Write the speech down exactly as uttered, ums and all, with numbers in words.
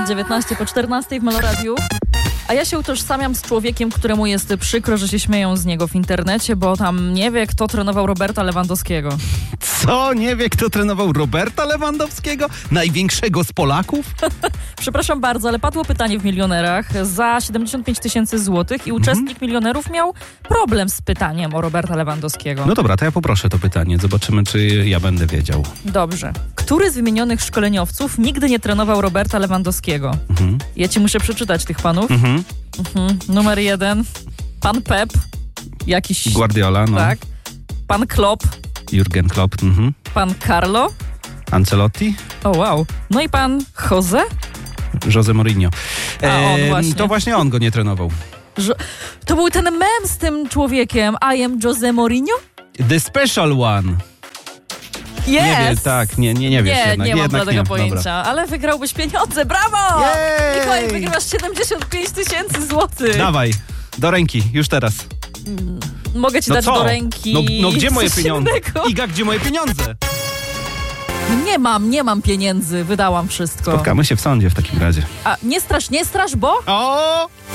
dziewiętnaście po czternastej w Meloradiu. A ja się utożsamiam z człowiekiem, któremu jest przykro, że się śmieją z niego w internecie, bo tam nie wie, kto trenował Roberta Lewandowskiego. Co? Nie wie, kto trenował Roberta Lewandowskiego? Największego z Polaków? Przepraszam bardzo, ale padło pytanie w Milionerach za siedemdziesiąt pięć tysięcy złotych i uczestnik mhm. Milionerów miał problem z pytaniem o Roberta Lewandowskiego. No dobra, to ja poproszę to pytanie. Zobaczymy, czy ja będę wiedział. Dobrze. Który z wymienionych szkoleniowców nigdy nie trenował Roberta Lewandowskiego? Mhm. Ja ci muszę przeczytać tych panów. Mhm. Mhm. Numer jeden. Pan Pep. Jakiś... Guardiola, no. Tak. Pan Klopp. Jurgen Klopp. Mhm. Pan Carlo. Ancelotti. O wow. No i pan Jose? Jose Mourinho. A on e, właśnie. To właśnie on go nie trenował. Że, to był ten mem z tym człowiekiem. I am Jose Mourinho? The special one. Yes. Nie wiesz, tak, nie, nie, nie wiesz Nie, jednak. nie mam jednak dla tego nie. pojęcia, Dobra. ale wygrałbyś pieniądze, brawo! Jej! Mikołaj, wygrywasz siedemdziesiąt pięć tysięcy złotych. Dawaj, do ręki, już teraz. Mogę ci no dać co? do ręki. No, no gdzie moje coś pieniądze? innego. Iga, gdzie moje pieniądze? Nie mam, nie mam pieniędzy, wydałam wszystko. Spotkamy się w sądzie w takim razie. A nie strasz, nie strasz, bo... O!